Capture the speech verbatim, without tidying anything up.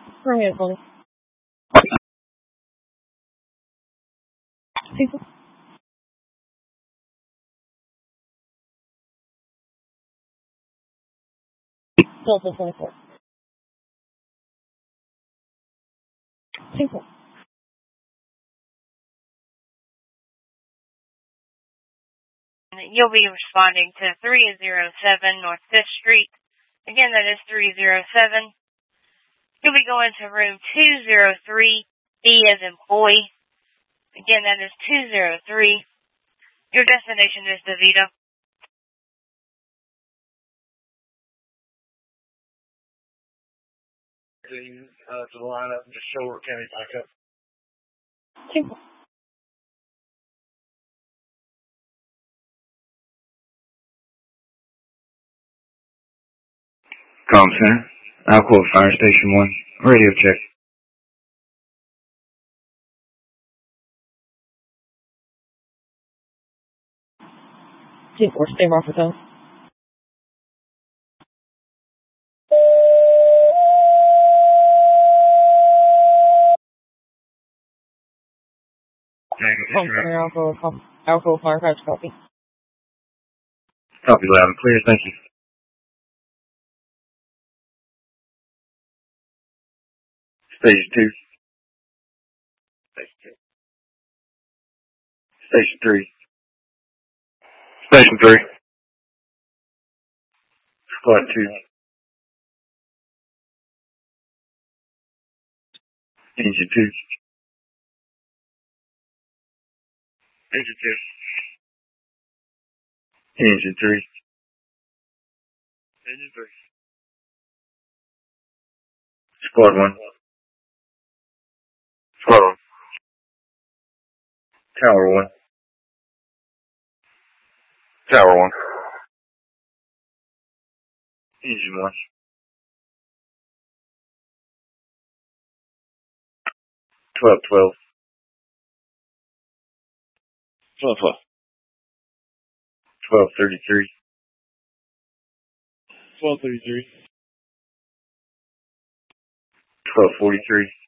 Go ahead, Tony. People. Delta twenty-four. People. You'll be responding to three oh seven North fifth Street. Again, that is three oh seven. You'll be going to room two oh three, B as in boy. Again, that is two oh three. Your destination is DeVita. Uh, to the lineup and just show where Kenny back up. People. Comm Center. Alcoa Fire Station one. Radio check. Ten four. Stay off the phone. Comm Center. Alcoa. Alcoa Firefighter copy. Copy loud and clear. Thank you. Station two. Station two. Station three. Station three. Squad two. Engine two. Engine two. Engine three. Engine three. Squad one. Squad one. Tower one. Tower one. Engine one. Twelve twelve. Twelve twelve. Twelve thirty three. Twelve thirty three. Twelve forty three.